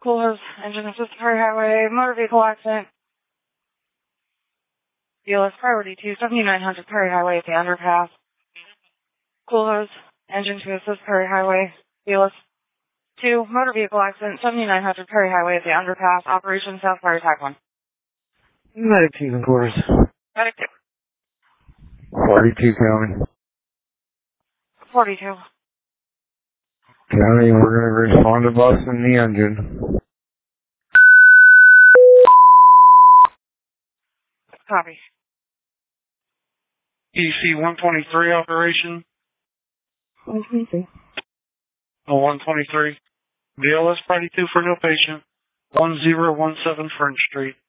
Cool Hose, engine assist Perry Highway, motor vehicle accident. BLS priority 2, 7900 Perry Highway at the underpass. Cool Hose, engine to assist Perry Highway, BLS 2, motor vehicle accident, 7900 Perry Highway at the underpass, Operation South Fire Attack 1. Medic 2 in quarters. Medic 2. 42 County. 42. County, we're going to respond to busting the engine. Copy. EC 123 operation. 123. 123. BLS priority 2 for no patient. 1017 French Street.